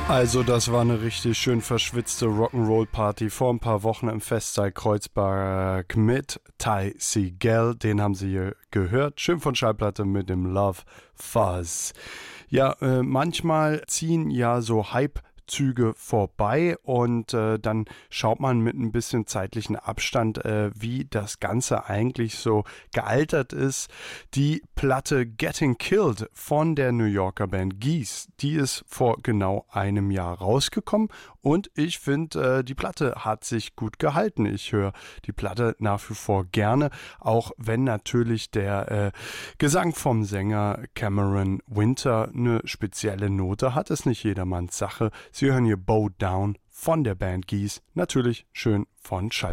Also das war eine richtig schön verschwitzte Rock'n'Roll-Party vor ein paar Wochen im Festsaal Kreuzberg mit Ty Segall. Den haben Sie hier gehört. Schön von Schallplatte mit dem Love Fuzz. Ja, manchmal ziehen ja so Hype-Züge vorbei und dann schaut man mit ein bisschen zeitlichen Abstand, wie das Ganze eigentlich so gealtert ist. Die Platte Getting Killed von der New Yorker Band Geese, die ist vor genau einem Jahr rausgekommen und ich finde, die Platte hat sich gut gehalten. Ich höre die Platte nach wie vor gerne, auch wenn natürlich der Gesang vom Sänger Cameron Winter eine spezielle Note hat, ist nicht jedermanns Sache. Sie hören hier Bow Down von der Band Geese, natürlich schön von Schall.